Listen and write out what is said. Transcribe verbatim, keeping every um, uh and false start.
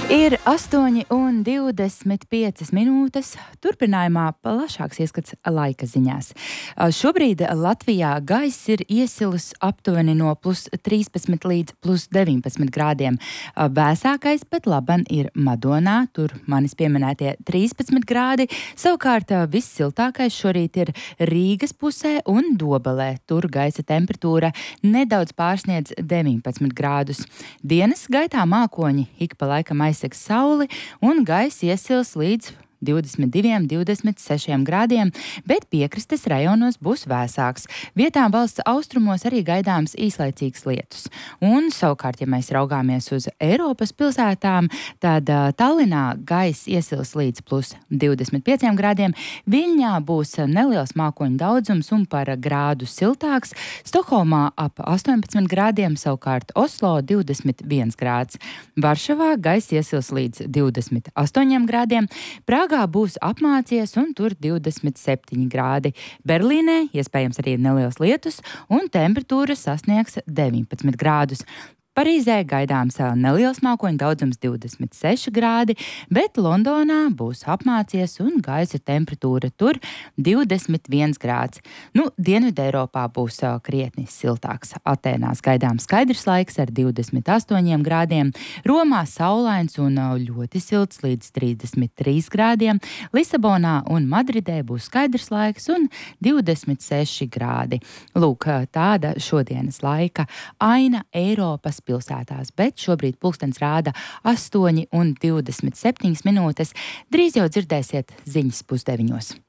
Ir astoņi un divdesmit piecas minūtes. Turpinājumā plašāks ieskats laika ziņās. Šobrīd Latvijā gaiss ir iesilis aptuveni no plus trīspadsmit līdz plus deviņpadsmit grādiem. Vēsākais pat laban ir Madonā, tur manis pieminētie trīspadsmit grādi. Savukārt vissiltākais šorīt ir Rīgas pusē un Dobelē. Tur gaisa temperatūra nedaudz pārsniedz deviņpadsmit grādus. Dienas gaitā mākoņi ik pa laikam aizsaka sauli un gaiss iesils līdz divdesmit diviem, divdesmit sešiem grādiem, bet piekrastes rajonos būs vēsāks. Vietām valsts austrumos arī gaidāms īslaicīgs lietus. Un savukārt, ja mēs raugāmies uz Eiropas pilsētām, tad uh, Tallinā gaiss iesils līdz plus divdesmit pieciem grādiem, Viļņā būs neliels mākoņu daudzums un par grādu siltāks, Stokholmā ap astoņpadsmit grādiem, savukārt Oslo divdesmit viens grāds. Varšavā gaiss iesils līdz divdesmit astoņiem grādiem, Prāgā Prāgā būs apmācies un tur divdesmit septiņi grādi. Berlīnē iespējams arī neliels lietus un temperatūra sasniegs deviņpadsmit grādus. Parīzē gaidāms neliels mākoņu daudzums divdesmit seši grādi, bet Londonā būs apmācies un gaisa temperatūra tur divdesmit viens grāds. Nu, Dienvidu Eiropā būs krietni siltāks. Atēnās gaidāms skaidrs laiks ar divdesmit astoņiem grādiem, Romā saulains un ļoti silts līdz trīsdesmit trīs grādiem, Lisabonā un Madridē būs skaidrs laiks un divdesmit seši grādi. Lūk, tāda šodienas laika aina Eiropas pilsētās, bet šobrīd pulkstens rāda astoņi un divdesmit septiņas minūtes. Drīz jau dzirdēsiet ziņas pusdeviņos.